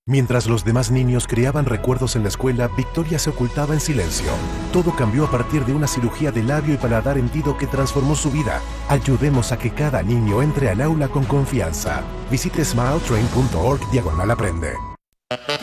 Mientras los demás niños creaban recuerdos en la escuela, Victoria se ocultaba en silencio. Todo cambió a partir de una cirugía de labio y paladar hendido que transformó su vida. Ayudemos a que cada niño entre al aula con confianza. Visite smiletrain.org/aprende.